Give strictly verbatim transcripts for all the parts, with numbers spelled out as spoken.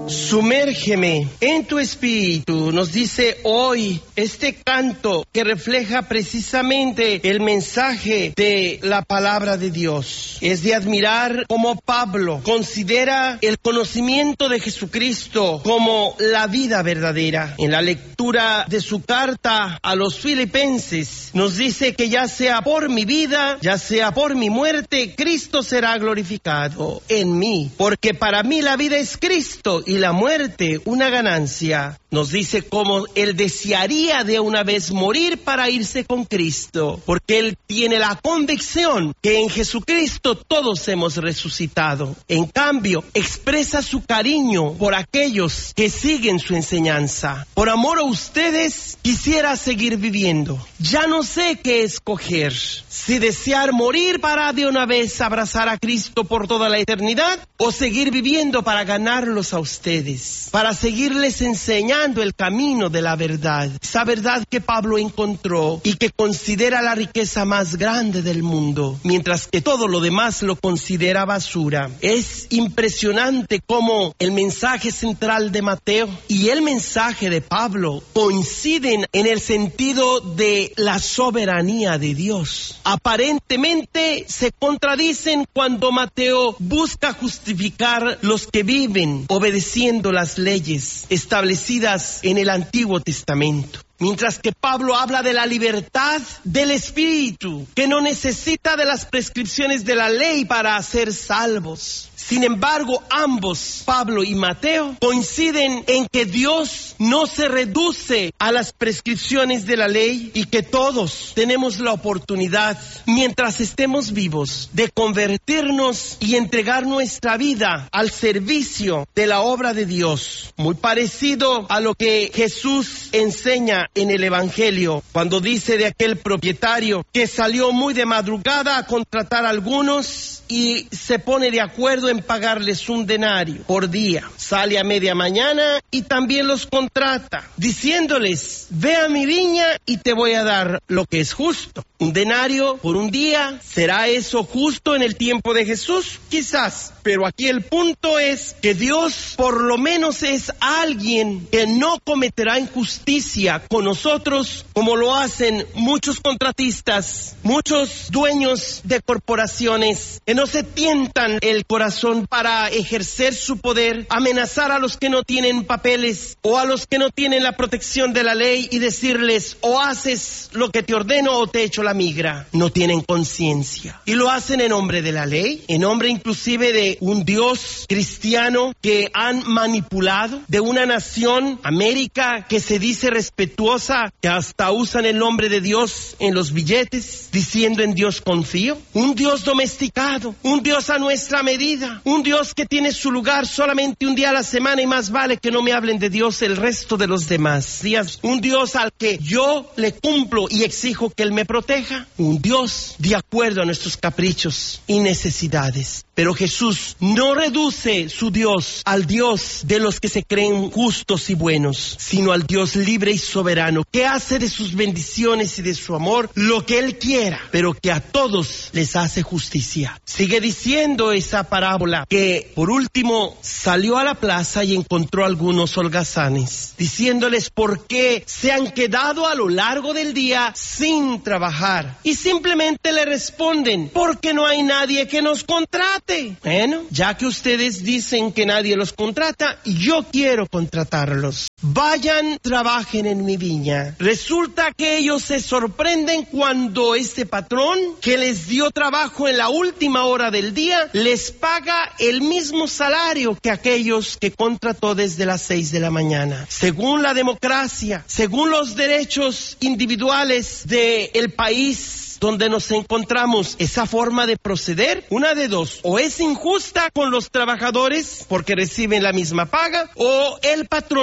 Sumérgeme en tu espíritu, nos dice hoy este canto que refleja precisamente el mensaje de la palabra de Dios. Es de admirar cómo Pablo considera el conocimiento de Jesucristo como la vida verdadera. En la lectura de su carta a los filipenses nos dice que ya sea por mi vida, ya sea por mi muerte, Cristo será glorificado en mí, porque para mí la vida es Cristo y la muerte una ganancia. Nos dice cómo él desearía de una vez morir para irse con Cristo, porque él tiene la convicción que en Jesucristo todos hemos resucitado. En cambio, expresa su cariño por aquellos que siguen su enseñanza. Por amor a ustedes, quisiera seguir viviendo. Ya no sé qué escoger, si desear morir para de una vez abrazar a Cristo por toda la eternidad, o seguir viviendo para ganarlos a ustedes, para seguirles enseñando el camino de la verdad, esa verdad que Pablo encontró y que considera la riqueza más grande del mundo, mientras que todo lo demás lo considera basura. Es impresionante cómo el mensaje central de Mateo y el mensaje de Pablo coinciden en el sentido de la soberanía de Dios. Aparentemente se contradicen cuando Mateo busca justificar los que viven obedeciendo las leyes establecidas en el Antiguo Testamento, mientras que Pablo habla de la libertad del Espíritu, que no necesita de las prescripciones de la ley para ser salvos. Sin embargo, ambos, Pablo y Mateo, coinciden en que Dios no se reduce a las prescripciones de la ley y que todos tenemos la oportunidad, mientras estemos vivos, de convertirnos y entregar nuestra vida al servicio de la obra de Dios. Muy parecido a lo que Jesús enseña en el Evangelio, cuando dice de aquel propietario que salió muy de madrugada a contratar a algunos y se pone de acuerdo en pagarles un denario por día. Sale a media mañana y también los contrata, diciéndoles: ve a mi viña y te voy a dar lo que es justo. Un denario por un día, ¿será eso justo en el tiempo de Jesús? Quizás, pero aquí el punto es que Dios por lo menos es alguien que no cometerá injusticia con nosotros como lo hacen muchos contratistas, muchos dueños de corporaciones que no se tientan el corazón para ejercer su poder, amenazar a los que no tienen papeles o a los que no tienen la protección de la ley y decirles: o haces lo que te ordeno o te echo la migra. No tienen conciencia y lo hacen en nombre de la ley, en nombre inclusive de un Dios cristiano que han manipulado, de una nación, América, que se dice respetuosa, que hasta usan el nombre de Dios en los billetes, diciendo: en Dios confío. Un Dios domesticado, un Dios a nuestra medida, un Dios que tiene su lugar solamente un día a la semana y más vale que no me hablen de Dios el resto de los demás días. Un Dios al que yo le cumplo y exijo que Él me proteja. Un Dios de acuerdo a nuestros caprichos y necesidades. Pero Jesús no reduce su Dios al Dios de los que se creen justos y buenos, sino al Dios libre y soberano, que hace de sus bendiciones y de su amor lo que Él quiera, pero que a todos les hace justicia. Sigue diciendo esa parábola que por último salió a la plaza y encontró a algunos holgazanes, diciéndoles por qué se han quedado a lo largo del día sin trabajar. Y simplemente le responden: porque no hay nadie que nos contrate. Bueno, ya que ustedes dicen que nadie los contrata, yo quiero contratarlos. Vayan, trabajen en mi viña. Resulta que ellos se sorprenden cuando este patrón, que les dio trabajo en la última hora del día, les paga el mismo salario que aquellos que contrató desde las seis de la mañana. Según la democracia, según los derechos individuales del país donde nos encontramos, esa forma de proceder, una de dos: o es injusta con los trabajadores porque reciben la misma paga, o el patrón es un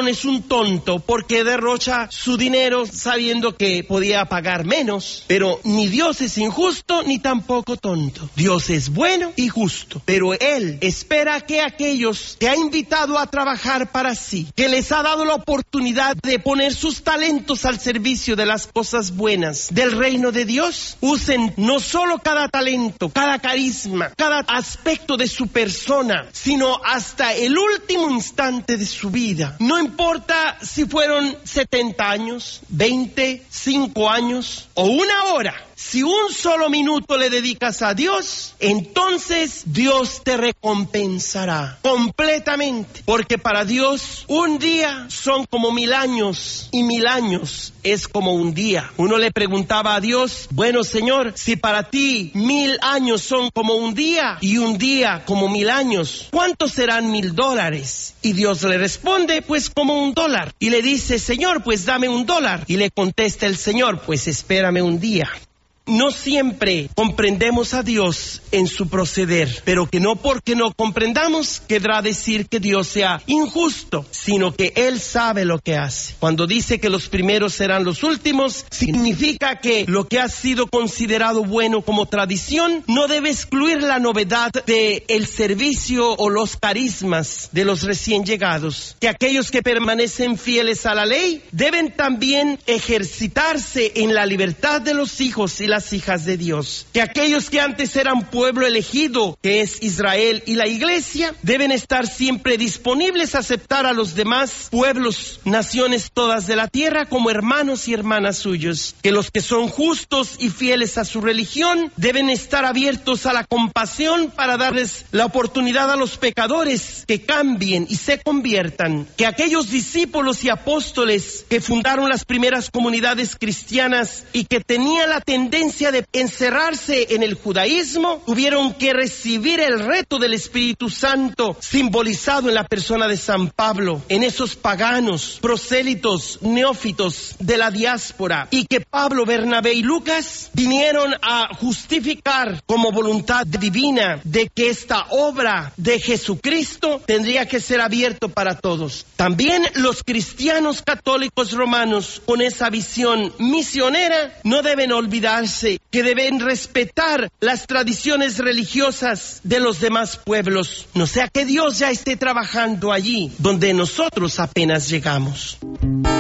tonto porque derrocha su dinero sabiendo que podía pagar menos. Pero ni Dios es injusto ni tampoco tonto. Dios es bueno y justo, pero Él espera que aquellos que ha invitado a trabajar para sí, que les ha dado la oportunidad de poner sus talentos al servicio de las cosas buenas del reino de Dios, usen no solo cada talento, cada carisma, cada aspecto de su persona, sino hasta el último instante de su vida. No importa si fueron setenta años, veinte, cinco años o una hora. Si un solo minuto le dedicas a Dios, entonces Dios te recompensará completamente. Porque para Dios un día son como mil años y mil años es como un día. Uno le preguntaba a Dios, bueno Señor, si para ti mil años son como un día y un día como mil años, ¿cuántos serán mil dólares? Y Dios le responde, pues como un dólar. Y le dice, Señor, pues dame un dólar. Y le contesta el Señor, pues espérame un día. No siempre comprendemos a Dios en su proceder, pero que no porque no comprendamos querrá decir que Dios sea injusto, sino que Él sabe lo que hace. Cuando dice que los primeros serán los últimos, significa que lo que ha sido considerado bueno como tradición no debe excluir la novedad del servicio o los carismas de los recién llegados. Que aquellos que permanecen fieles a la ley deben también ejercitarse en la libertad de los hijos y la las hijas de Dios, que aquellos que antes eran pueblo elegido, que es Israel y la iglesia, deben estar siempre disponibles a aceptar a los demás pueblos, naciones todas de la tierra como hermanos y hermanas suyos, que los que son justos y fieles a su religión deben estar abiertos a la compasión para darles la oportunidad a los pecadores que cambien y se conviertan, que aquellos discípulos y apóstoles que fundaron las primeras comunidades cristianas y que tenían la tendencia de encerrarse en el judaísmo, tuvieron que recibir el reto del Espíritu Santo simbolizado en la persona de San Pablo, en esos paganos, prosélitos, neófitos de la diáspora, y que Pablo, Bernabé y Lucas vinieron a justificar como voluntad divina de que esta obra de Jesucristo tendría que ser abierto para todos. También los cristianos católicos romanos, con esa visión misionera, no deben olvidarse que deben respetar las tradiciones religiosas de los demás pueblos, no sea que Dios ya esté trabajando allí donde nosotros apenas llegamos.